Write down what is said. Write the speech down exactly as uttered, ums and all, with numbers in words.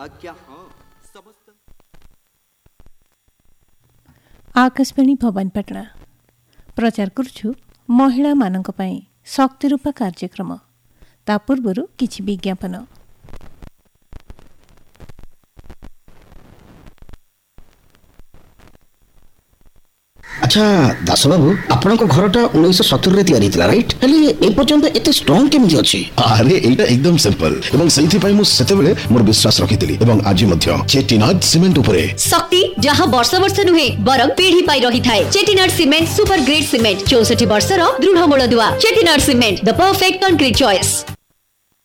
आज्ञा हाँ समस्त आकाशवाणी भवानीपाटना प्रचार करुछु महिला मानक पई शक्ति रूपा कार्यक्रम ता पूर्वरु किछि विज्ञापन। अच्छा दास बाबू आपण घरटा उन्नीस सत्तर रे तैयारी थिला राइट हेले ए पर्यंत एते स्ट्रांग केमि अछि? अरे एटा एकदम सिंपल एवं सही पई मु सेते बेले मोर विश्वास रखितली एवं आज मध्य चेटिनाड सीमेंट उपरे शक्ति जहां वर्ष वर्ष नुहे बरं पीढ़ी पाई रही थाए। Chettinad cement super grade cement चौसठ वर्ष रो दृढ़ मूलदुआ। Chettinad cement the perfect concrete choice.